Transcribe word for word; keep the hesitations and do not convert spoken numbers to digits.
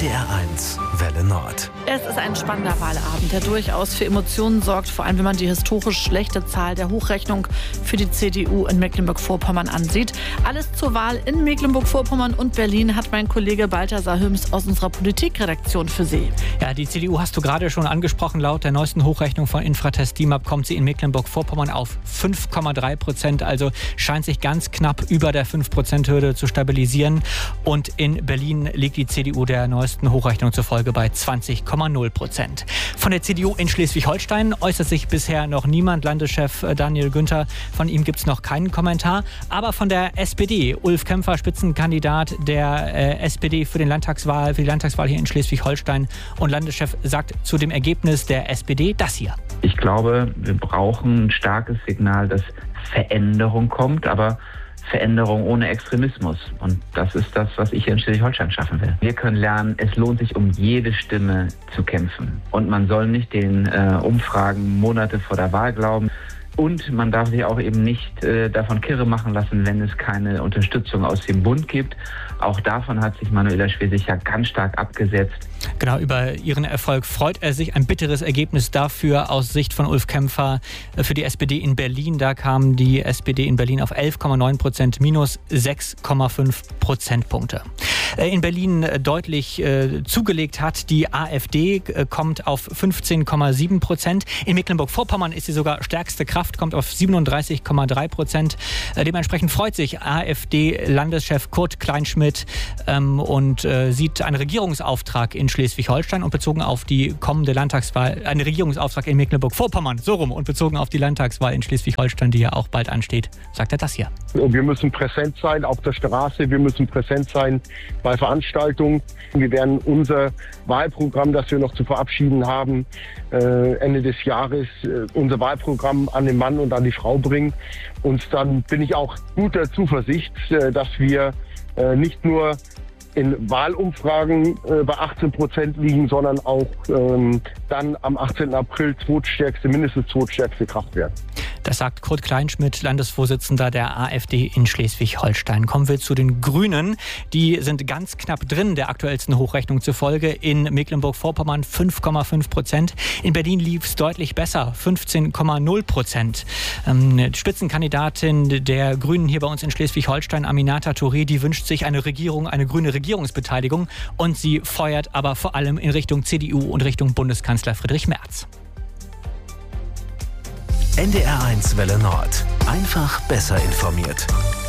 D R eins Welle Nord. Es ist ein spannender Wahlabend, der durchaus für Emotionen sorgt, vor allem wenn man die historisch schlechte Zahl der Hochrechnung für die C D U in Mecklenburg-Vorpommern ansieht. Alles zur Wahl in Mecklenburg-Vorpommern und Berlin hat mein Kollege Balthasar Hüms aus unserer Politikredaktion für Sie. Ja, die C D U hast du gerade schon angesprochen. Laut der neuesten Hochrechnung von Infratest D I M A P kommt sie in Mecklenburg-Vorpommern auf fünf Komma drei Prozent. Also scheint sich ganz knapp über der fünf Prozent Hürde zu stabilisieren. Und in Berlin liegt die C D U der neuesten Hochrechnung zufolge bei zwanzig Komma null Prozent. Von der C D U in Schleswig-Holstein äußert sich bisher noch niemand. Landeschef Daniel Günther, von ihm gibt es noch keinen Kommentar. Aber von der S P D, Ulf Kämpfer, Spitzenkandidat der äh, S P D für, den Landtagswahl, für die Landtagswahl hier in Schleswig-Holstein und Landeschef, sagt zu dem Ergebnis der S P D das hier. Ich glaube, wir brauchen ein starkes Signal, dass Veränderung kommt, aber Veränderung ohne Extremismus. Und das ist das, was ich hier in Schleswig-Holstein schaffen will. Wir können lernen, es lohnt sich, um jede Stimme zu kämpfen. Und man soll nicht den äh, Umfragen Monate vor der Wahl glauben. Und man darf sich auch eben nicht äh, davon kirre machen lassen, wenn es keine Unterstützung aus dem Bund gibt. Auch davon hat sich Manuela Schwesig ja ganz stark abgesetzt. Genau, über ihren Erfolg freut er sich. Ein bitteres Ergebnis dafür aus Sicht von Ulf Kämpfer für die S P D in Berlin. Da kam die S P D in Berlin auf elf Komma neun Prozent, minus sechs Komma fünf Prozentpunkte. In Berlin deutlich äh, zugelegt hat die AfD, äh, kommt auf fünfzehn Komma sieben Prozent. In Mecklenburg-Vorpommern ist sie sogar stärkste Kraft, kommt auf siebenunddreißig Komma drei Prozent. Äh, dementsprechend freut sich AfD-Landeschef Kurt Kleinschmidt ähm, und äh, sieht einen Regierungsauftrag in Schleswig-Holstein und bezogen auf die kommende Landtagswahl, einen Regierungsauftrag in Mecklenburg-Vorpommern, so rum, und bezogen auf die Landtagswahl in Schleswig-Holstein, die ja auch bald ansteht, sagt er das hier. Wir müssen präsent sein auf der Straße, wir müssen präsent sein bei Veranstaltungen. Wir werden unser Wahlprogramm, das wir noch zu verabschieden haben, äh, Ende des Jahres, äh, unser Wahlprogramm an den Mann und an die Frau bringen. Und dann bin ich auch guter Zuversicht, äh, dass wir äh, nicht nur in Wahlumfragen äh, bei achtzehn Prozent liegen, sondern auch ähm, dann am achtzehnten April zweitstärkste, mindestens zweitstärkste Kraft werden. Das sagt Kurt Kleinschmidt, Landesvorsitzender der AfD in Schleswig-Holstein. Kommen wir zu den Grünen. Die sind ganz knapp drin, der aktuellsten Hochrechnung zufolge. In Mecklenburg-Vorpommern fünf Komma fünf Prozent. In Berlin lief es deutlich besser, fünfzehn Komma null Prozent. Ähm, Spitzenkandidatin der Grünen hier bei uns in Schleswig-Holstein, Aminata Touré, die wünscht sich eine Regierung, eine grüne Regierungsbeteiligung. Und sie feuert aber vor allem in Richtung C D U und Richtung Bundeskanzler Friedrich Merz. N D R eins Welle Nord. Einfach besser informiert.